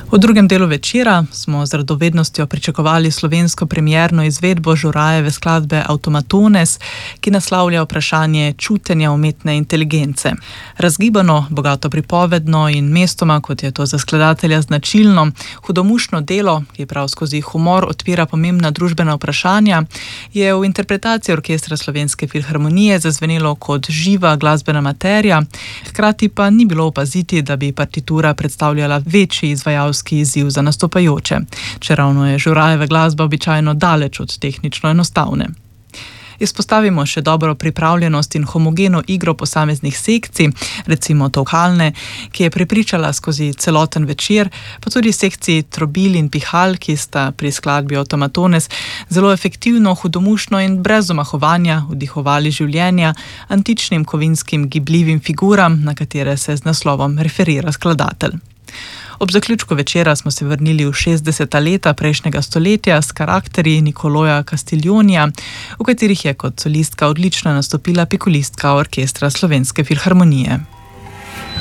V drugem delu večera smo z radovednostjo pričakovali slovensko premierno izvedbo Žurajeve skladbe Automatones, ki naslavlja vprašanje čutenja umetne inteligence. Razgibano, bogato pripovedno in mestoma, kot je to za skladatelja značilno, hudomušno delo, ki prav skozi humor odpira pomembna družbena vprašanja, je v interpretaciji Orkestra Slovenske filharmonije zazvenelo kot živa glasbena materija, hkrati pa ni bilo opaziti, da bi partitura predstavljala večji izvajalski izziv za nastopajoče, čeravno je Žurajeva glasba običajno daleč od tehnično enostavne. Izpostavimo še dobro pripravljenost in homogeno igro posameznih sekcij, recimo tolkalne, ki je prepričala skozi celoten večer, pa tudi sekciji trobil in pihal, ki sta pri skladbi Automatones zelo efektivno, hudomušno in brez omahovanja vdihovali življenja antičnim kovinskim gibljivim figuram, na katere se z naslovom referira skladatelj. Ob zaključku večera smo se vrnili v 60. leta prejšnjega stoletja s karakterji Nicoloja Castiglionija, v katerih je kot solistka odlično nastopila pikolistka Orkestra Slovenske filharmonije.